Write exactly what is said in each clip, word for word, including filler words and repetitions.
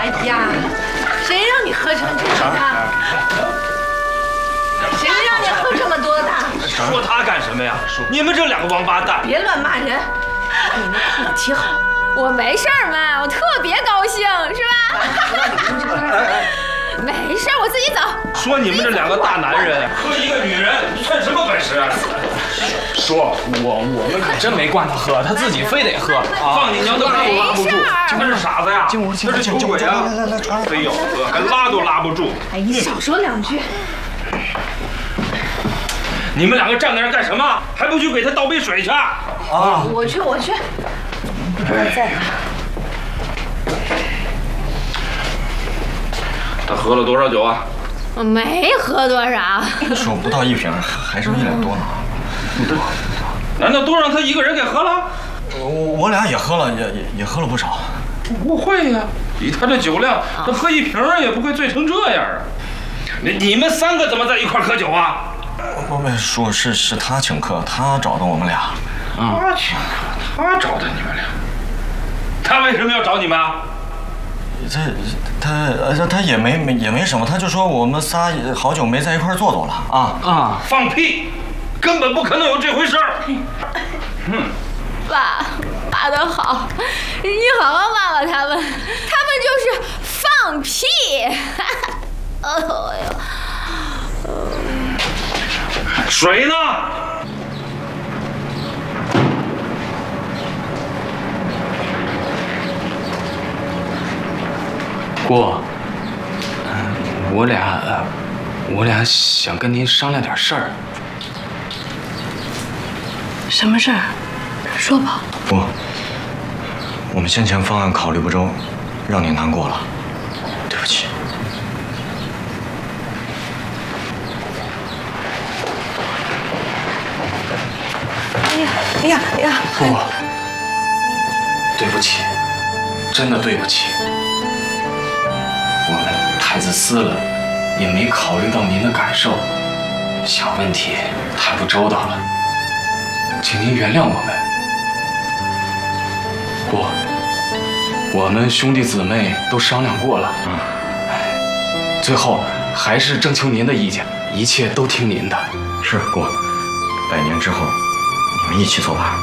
哎呀，谁让你喝成这样的？谁让你喝这么多的？ 说他干什么呀？你们这两个王八蛋！ 别乱骂人，把你那裤子提好。 我没事儿嘛，我特别高兴，是吧？没事儿，我自己走。 说你们这两个大男人喝一个女人，算什么本事啊？ 说，我我们可真没惯他喝，他自己非得喝。 放你娘的拉都拉不住，他是傻子呀？ 进屋， 他是酒鬼呀！ 来来来，传非要喝，还拉都拉不住。 哎，你少说两句。 你们两个站在那儿干什么？还不去给他倒杯水去？ 啊！ 我去，我去。我在哪？ 他喝了多少酒啊？ 我没喝多少， 说不到一瓶，还剩一两多呢。 难道都让他一个人给喝了？ 我我俩也喝了，也也也喝了不少。 不会呀，以他这酒量，他喝一瓶也不会醉成这样啊！你你们三个怎么在一块喝酒啊？ 不不，说是是他请客，他找的我们俩。 他请客，他找的你们俩。他为什么要找你们啊？ 这他呃他也没没也没什么，他就说我们仨好久没在一块坐坐了啊啊！放屁，根本不可能有这回事儿。 嗯，爸，爸的好，你好好骂骂他们，他们就是放屁。哎呦， 水呢？ 姑，嗯，我俩，呃，我俩想跟您商量点事儿。 什么事儿？说吧。 不，我们先前方案考虑不周，让你难过了，对不起。 哎呀，哎呀，哎呀！ 姑，对不起，真的对不起。我们太自私了，也没考虑到您的感受，想问题太不周到了，请您原谅我们。不，我们兄弟姊妹都商量过了，嗯，最后还是征求您的意见，一切都听您的。 是姑，百年之后，你们一起作伴。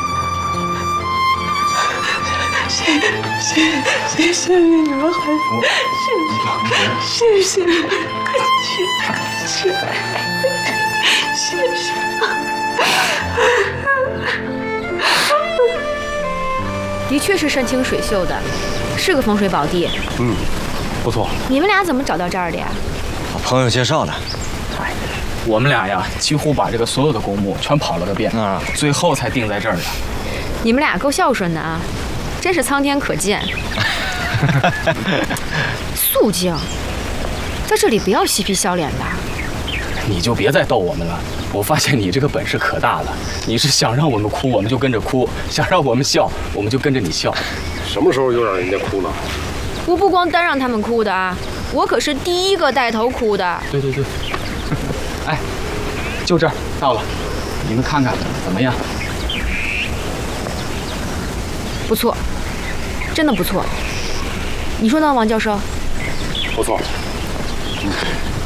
谢谢谢谢你们孩子，谢谢谢谢，快去快去，谢谢。 的确是山清水秀的，是个风水宝地。 嗯，不错。 你们俩怎么找到这儿的呀？ 我朋友介绍的。 哎，我们俩呀，几乎把这个所有的公墓全跑了个遍啊，最后才定在这儿的。 你们俩够孝顺的啊，真是苍天可见。肃静，在这里不要嬉皮笑脸的。 你就别再逗我们了。我发现你这个本事可大了，你是想让我们哭，我们就跟着哭；想让我们笑，我们就跟着你笑。 什么时候又让人家哭了？ 我不光单让他们哭的啊，我可是第一个带头哭的。 对对对。哎，就这儿到了，你们看看怎么样？ 不错，真的不错。你说呢，王教授？ 不错。嗯。